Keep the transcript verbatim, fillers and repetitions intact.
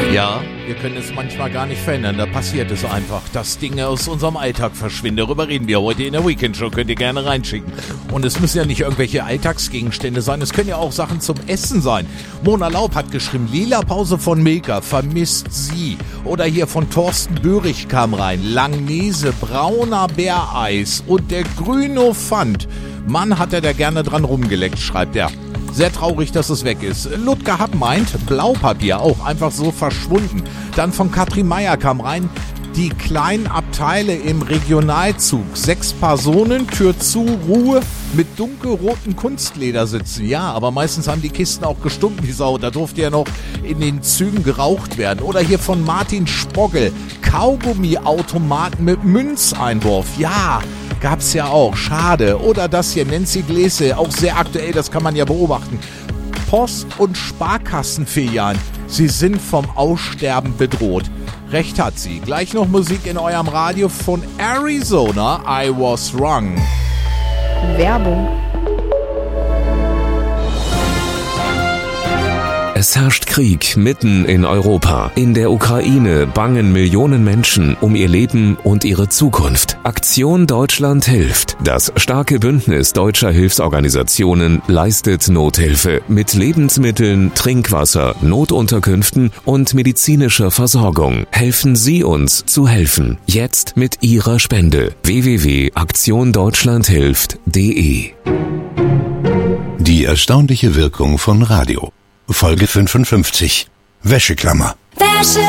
Ja, wir können es manchmal gar nicht verändern, da passiert es einfach, dass Dinge aus unserem Alltag verschwinden. Darüber reden wir heute in der Weekend Show, könnt ihr gerne reinschicken. Und es müssen ja nicht irgendwelche Alltagsgegenstände sein, es können ja auch Sachen zum Essen sein. Mona Laub hat geschrieben, Lila Pause von Milka, vermisst sie. Oder hier von Thorsten Böhrig kam rein, Langnese, brauner Bäreis und der Grünofant. Mann, hat er da gerne dran rumgeleckt, schreibt er. Sehr traurig, dass es weg ist. Ludger Happ meint, Blaupapier auch einfach so verschwunden. Dann von Katrin Meyer kam rein, die kleinen Abteile im Regionalzug. Sechs Personen, Tür zu, Ruhe, mit dunkelroten Kunstledersitzen. Ja, aber meistens haben die Kisten auch gestunken wie Sau. Da durfte ja noch in den Zügen geraucht werden. Oder hier von Martin Spogel, Kaugummiautomaten mit Münzeinwurf. Ja, gab's ja auch. Schade. Oder das hier, Nancy Gläse, auch sehr aktuell, das kann man ja beobachten. Post- und Sparkassenfilialen, sie sind vom Aussterben bedroht. Recht hat sie. Gleich noch Musik in eurem Radio von Arizona, I Was Wrong. Werbung. Es herrscht Krieg mitten in Europa. In der Ukraine bangen Millionen Menschen um ihr Leben und ihre Zukunft. Aktion Deutschland hilft. Das starke Bündnis deutscher Hilfsorganisationen leistet Nothilfe mit Lebensmitteln, Trinkwasser, Notunterkünften und medizinischer Versorgung. Helfen Sie uns zu helfen. Jetzt mit Ihrer Spende. w w w punkt aktion deutschland hilft punkt de. Die erstaunliche Wirkung von Radio. Folge fünfundfünfzig. Wäscheklammer. Wäsche